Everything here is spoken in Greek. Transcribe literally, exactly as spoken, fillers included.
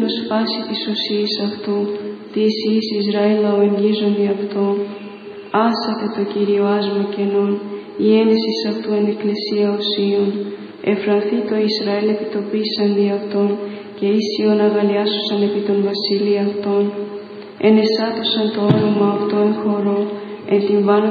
ως φάση της οσίας αυτού, τι εσείς Ισραήλ λαοεγγίζον δι' αυτό. Άσατε το Κύριο άσμα κενών, η ένεσης αυτού εν εκκλησία οσίων. Εφρανθεί το Ισραήλ επιτοπίσαν δι' αυτόν, και ίσιον αγαλιάσουσαν επί τον βασίλεια αυτών. Ενεσάτωσαν το όνομα αυτό εν χορό, εν την βάνω